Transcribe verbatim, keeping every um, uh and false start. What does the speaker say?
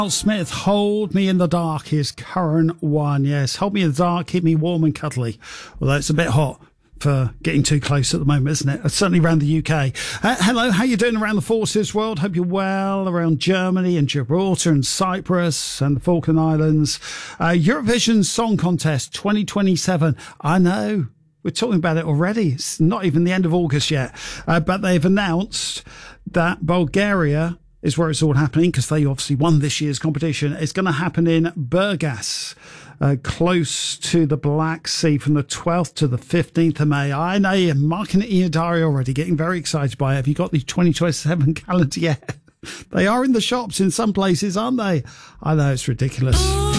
Smith, Hold Me in the Dark is current one. Yes, Hold Me in the Dark, keep me warm and cuddly. Although it's a bit hot for getting too close at the moment, isn't it? Certainly around the U K. Uh, hello, how you doing around the forces world? Hope you're well. Around Germany and Gibraltar and Cyprus and the Falkland Islands. Uh, Eurovision Song Contest twenty twenty-seven. I know. We're talking about it already. It's not even the end of August yet. Uh, but they've announced that Bulgaria is where it's all happening, because they obviously won this year's competition. It's going to happen in Burgas, uh, close to the Black Sea, from the twelfth to the fifteenth of May. I know you're marking it in your diary already, getting very excited by it. Have you got the twenty twenty-seven calendar yet? They are in the shops in some places, aren't they? I know, it's ridiculous.